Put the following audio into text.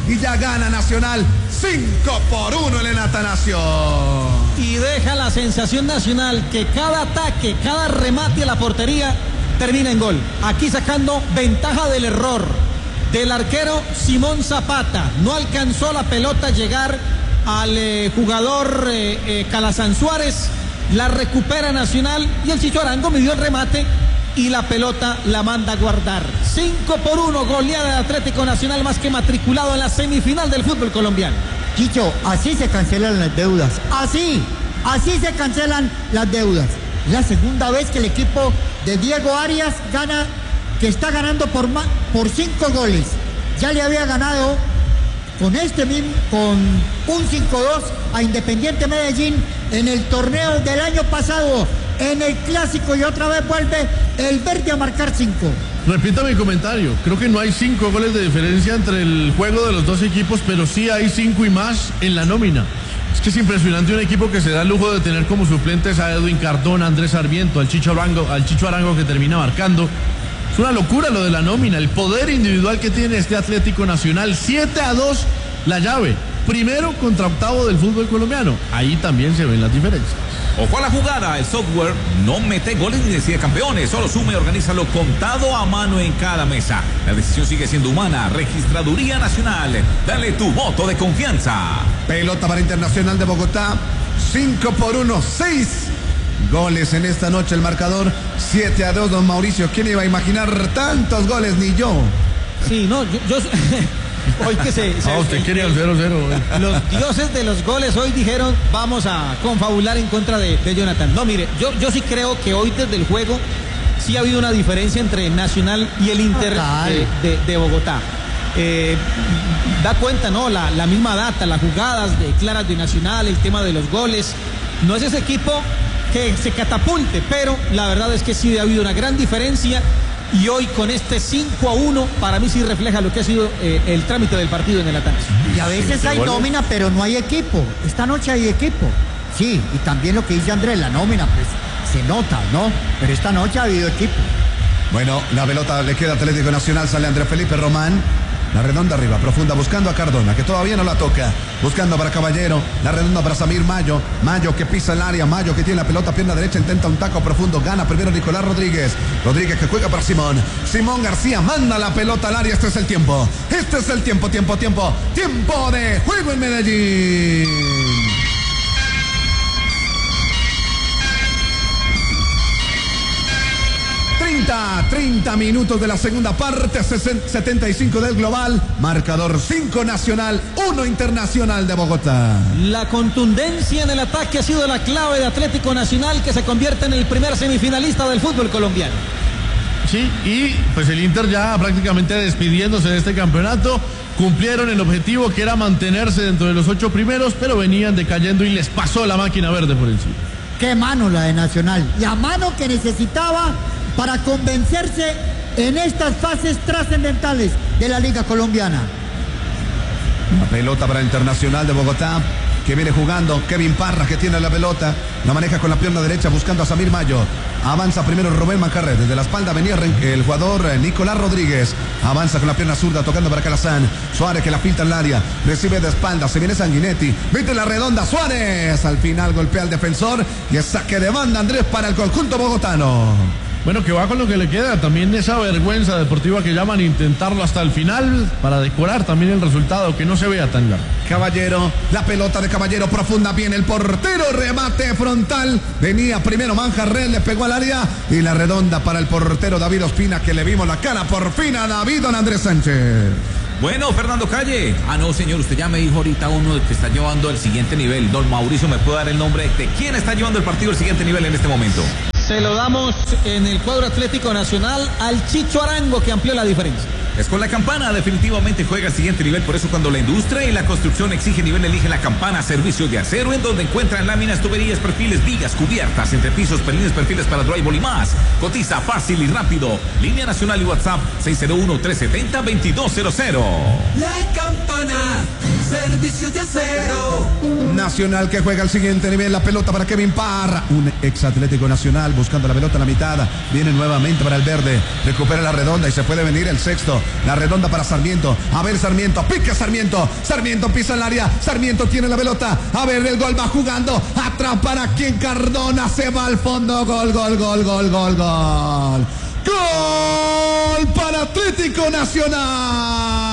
y ya gana Nacional 5-1 en el Atanasio. Y deja la sensación Nacional que cada ataque, cada remate a la portería termina en gol. Aquí sacando ventaja del error del arquero Simón Zapata. No alcanzó la pelota a llegar al jugador Calazán Suárez. La recupera Nacional y el Chicho Arango midió el remate y la pelota la manda a guardar. 5-1, goleada de Atlético Nacional, más que matriculado en la semifinal del fútbol colombiano. Chicho, así se cancelan las deudas. Así se cancelan las deudas. La segunda vez que el equipo de Diego Arias gana, que está ganando por 5 goles. Ya le había ganado con un 5-2 a Independiente Medellín en el torneo del año pasado, en el clásico, y otra vez vuelve el verde a marcar 5. Repito mi comentario, creo que no hay 5 goles de diferencia entre el juego de los dos equipos, pero sí hay 5 y más en la nómina. Es que es impresionante un equipo que se da el lujo de tener como suplentes a Edwin Cardona, Andrés Sarmiento, al Chicho Arango que termina marcando. Es una locura lo de la nómina, el poder individual que tiene este Atlético Nacional. 7-2 la llave, primero contra octavo del fútbol colombiano. Ahí también se ven las diferencias. Ojo a la jugada, el software no mete goles ni decide campeones, solo suma y organízalo contado a mano en cada mesa. La decisión sigue siendo humana. Registraduría Nacional, dale tu voto de confianza. Pelota para Internacional de Bogotá, 5-1, 6 goles en esta noche el marcador, 7-2, don Mauricio. ¿Quién iba a imaginar tantos goles? Ni yo. Sí, no, yo hoy que usted quería el 0-0. Los dioses de los goles hoy dijeron vamos a confabular en contra de Jonathan. No, mire, yo sí creo que hoy desde el juego sí ha habido una diferencia entre Nacional y el Inter de Bogotá. Da cuenta, ¿no? La misma data, las jugadas claras de Nacional, el tema de los goles. No es ese equipo que se catapulte, pero la verdad es que sí ha habido una gran diferencia. Y hoy con este 5-1, para mí sí refleja lo que ha sido el trámite del partido en el Atanasio. Y a veces hay nómina, pero no hay equipo. Esta noche hay equipo. Sí, y también lo que dice Andrés, la nómina, pues se nota, ¿no? Pero esta noche ha habido equipo. Bueno, la pelota le queda a Atlético Nacional, sale Andrés Felipe Román. La redonda arriba, profunda, buscando a Cardona, que todavía no la toca. Buscando para Caballero, la redonda para Samir Mayo. Mayo que pisa el área, Mayo que tiene la pelota, pierna derecha, intenta un taco profundo. Gana primero Nicolás Rodríguez. Rodríguez que juega para Simón. Simón García manda la pelota al área. Este es el tiempo. Este es el tiempo de juego en Medellín. 30 minutos de la segunda parte, 75 del global, marcador 5 Nacional, 1 Internacional de Bogotá. La contundencia en el ataque ha sido la clave de Atlético Nacional, que se convierte en el primer semifinalista del fútbol colombiano. Sí, y pues el Inter ya prácticamente despidiéndose de este campeonato. Cumplieron el objetivo que era mantenerse dentro de los 8 primeros, pero venían decayendo y les pasó la máquina verde por encima. Qué mano la de Nacional, la mano que necesitaba para convencerse en estas fases trascendentales de la Liga Colombiana. La pelota para Internacional de Bogotá, que viene jugando Kevin Parra, que tiene la pelota, la maneja con la pierna derecha buscando a Samir Mayo. Avanza primero Rubén Manjarres, desde la espalda venía el jugador Nicolás Rodríguez. Avanza con la pierna zurda, tocando para Calazán. Suárez que la filtra en el área, recibe de espalda, se viene Sanguinetti, mete la redonda Suárez. Al final golpea al defensor y es saque de banda, Andrés, para el conjunto bogotano. Bueno, que va con lo que le queda, también esa vergüenza deportiva que llaman, intentarlo hasta el final para decorar también el resultado, que no se vea tan largo. Caballero, la pelota de Caballero profunda, viene el portero, remate frontal, venía primero Manjarres, le pegó al área y la redonda para el portero David Ospina, que le vimos la cara por fin a David don Andrés Sánchez. Bueno, Fernando Calle. No, señor, usted ya me dijo ahorita uno que está llevando el siguiente nivel. Don Mauricio, ¿me puede dar el nombre de quién está llevando el partido al siguiente nivel en este momento? Se lo damos en el cuadro Atlético Nacional al Chicho Arango, que amplió la diferencia. Es con la Campana, definitivamente juega al siguiente nivel. Por eso cuando la industria y la construcción exige nivel, elige la Campana. Servicio de acero, en donde encuentran láminas, tuberías, perfiles, vigas, cubiertas, entrepisos, pelines, perfiles para drywall y más. Cotiza fácil y rápido. Línea nacional y WhatsApp 601-370-2200. La Campana, servicio de acero. Nacional que juega al siguiente nivel. La pelota para Kevin Parra. Un ex Atlético Nacional buscando la pelota en la mitad. Viene nuevamente para el verde. Recupera la redonda y se puede venir el sexto. La redonda para Sarmiento. A ver, Sarmiento. Pica Sarmiento. Sarmiento pisa el área. Sarmiento tiene la pelota. A ver, el gol va jugando. Atrás para quien Cardona se va al fondo. Gol, gol, gol, gol, gol, gol. Gol para Atlético Nacional.